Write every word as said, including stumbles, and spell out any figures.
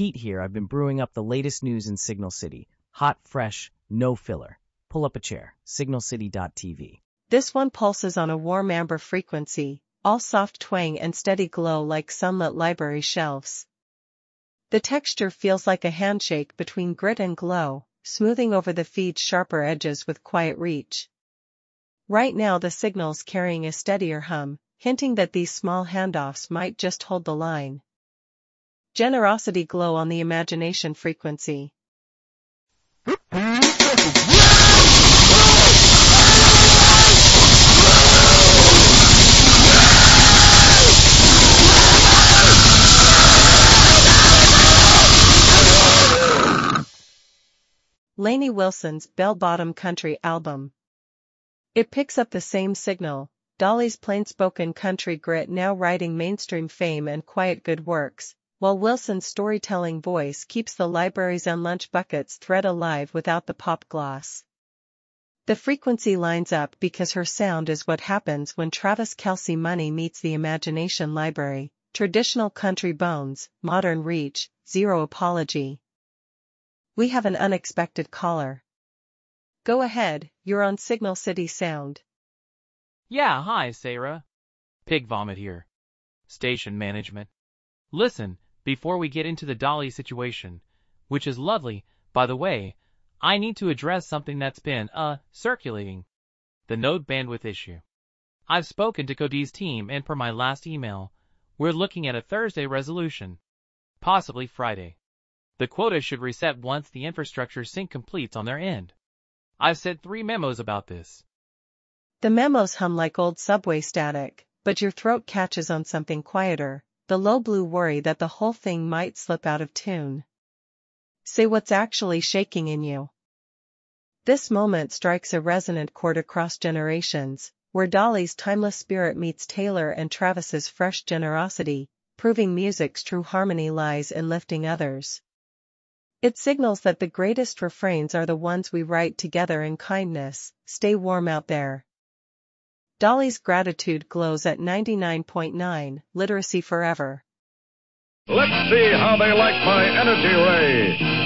Pete here. I've been brewing up the latest news in Signal City. Hot, fresh, no filler. Pull up a chair. signal city dot t v. This one pulses on a warm amber frequency, all soft twang and steady glow like sunlit library shelves. The texture feels like a handshake between grit and glow, smoothing over the feed's sharper edges with quiet reach. Right now the signal's carrying a steadier hum, hinting that these small handoffs might just hold the line. Generosity glow on the imagination frequency. Lainey Wilson's Bell Bottom Country album. It picks up the same signal, Dolly's plain-spoken country grit now riding mainstream fame and quiet good works, while Wilson's storytelling voice keeps the libraries and lunch buckets thread alive without the pop gloss. The frequency lines up because her sound is what happens when Travis Kelce money meets the imagination library, traditional country bones, modern reach, zero apology. We have an unexpected caller. Go ahead, you're on Signal City Sound. Yeah, hi, Sarah. Pig Vomit here. Station management. Listen, before we get into the Dolly situation, which is lovely, by the way, I need to address something that's been, uh, circulating. The node bandwidth issue. I've spoken to Cody's team and per my last email, we're looking at a Thursday resolution. Possibly Friday. The quota should reset once the infrastructure sync completes on their end. I've sent three memos about this. The memos hum like old subway static, but your throat catches on something quieter, the low blue worry that the whole thing might slip out of tune. Say what's actually shaking in you. This moment strikes a resonant chord across generations, where Dolly's timeless spirit meets Taylor and Travis's fresh generosity, proving music's true harmony lies in lifting others. It signals that the greatest refrains are the ones we write together in kindness. Stay warm out there. Dolly's gratitude glows at ninety-nine point nine, literacy forever. Let's see how they like my energy ray.